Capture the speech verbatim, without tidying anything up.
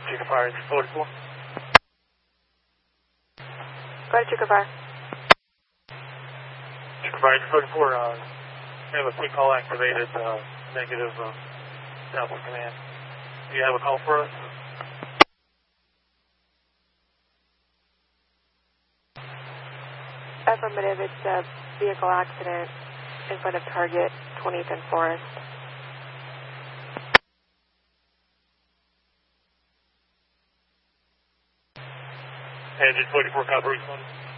Chicken Fire forty-four. Go ahead, Chicken Fire. Chicken Fire forty-four, uh, we have a quick call activated, uh, negative, uh, Southwest Command. Do you have a call for us? Affirmative, it's a vehicle accident in front of Target, twentieth and Forest. Engine forty-four, copy response.